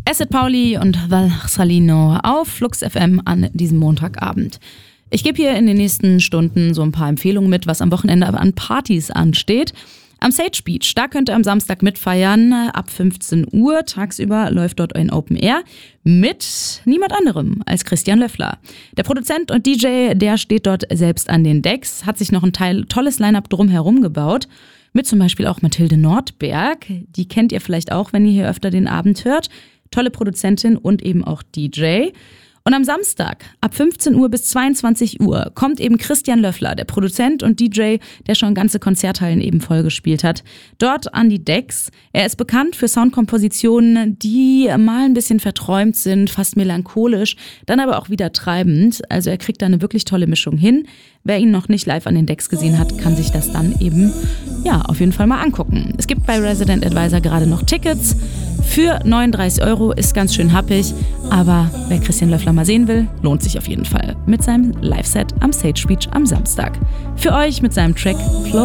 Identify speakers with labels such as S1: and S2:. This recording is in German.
S1: Acid Pauli und Val Salino auf Flux FM an diesem Montagabend. Ich gebe hier in den nächsten Stunden so ein paar Empfehlungen mit, was am Wochenende aber an Partys ansteht. Am Sage Beach, da könnt ihr am Samstag mitfeiern, ab 15 Uhr. Tagsüber läuft dort ein Open Air mit niemand anderem als Christian Löffler. Der Produzent und DJ, der steht dort selbst an den Decks, hat sich noch ein tolles Line-Up drumherum gebaut. Mit zum Beispiel auch Mathilde Nordberg. Die kennt ihr vielleicht auch, wenn ihr hier öfter den Abend hört. Tolle Produzentin und eben auch DJ. Und am Samstag ab 15 Uhr bis 22 Uhr kommt eben Christian Löffler, der Produzent und DJ, der schon ganze Konzerthallen eben vollgespielt hat, dort an die Decks. Er ist bekannt für Soundkompositionen, die mal ein bisschen verträumt sind, fast melancholisch, dann aber auch wieder treibend. Also er kriegt da eine wirklich tolle Mischung hin. Wer ihn noch nicht live an den Decks gesehen hat, kann sich das dann eben auf jeden Fall mal angucken. Es gibt bei Resident Advisor gerade noch Tickets für 39 €, ist ganz schön happig, aber wer Christian Löffler mal sehen will, lohnt sich auf jeden Fall mit seinem Live-Set am Sage Beach am Samstag. Für euch mit seinem Track Flow